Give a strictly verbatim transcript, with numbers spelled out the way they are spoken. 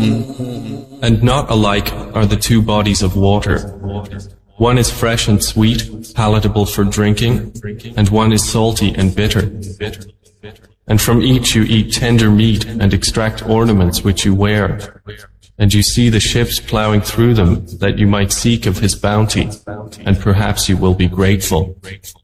And not alike are the two bodies of water. One is fresh and sweet, palatable for drinking, and one is salty and bitter. And from each you eat tender meat and extract ornaments which you wear. And you see the ships plowing through them that you might seek of his bounty, and perhaps you will be grateful.